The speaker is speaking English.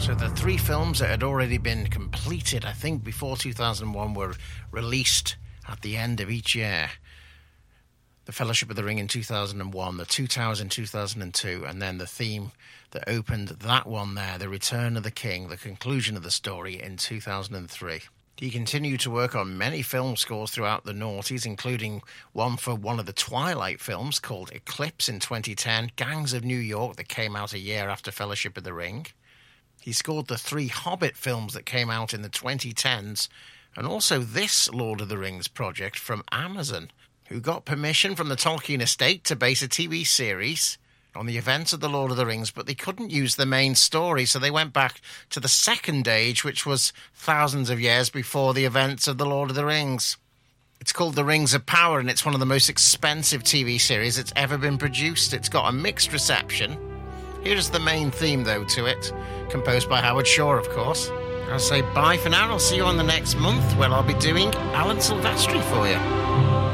So the 3 films that had already been completed, I think, before 2001 were released at the end of each year. The Fellowship of the Ring in 2001, The Two Towers in 2002, and then the theme that opened that one there, The Return of the King, the conclusion of the story, in 2003. He continued to work on many film scores throughout the noughties, including one for one of the Twilight films called Eclipse in 2010, Gangs of New York that came out a year after Fellowship of the Ring. He scored the 3 Hobbit films that came out in the 2010s, and also this Lord of the Rings project from Amazon, who got permission from the Tolkien estate to base a TV series on the events of the Lord of the Rings, but they couldn't use the main story, so they went back to the Second Age, which was thousands of years before the events of the Lord of the Rings. It's called The Rings of Power, and it's one of the most expensive TV series that's ever been produced. It's got a mixed reception. Here's the main theme, though, to it, composed by Howard Shore, of course. I'll say bye for now, and I'll see you on the next month, where I'll be doing Alan Silvestri for you.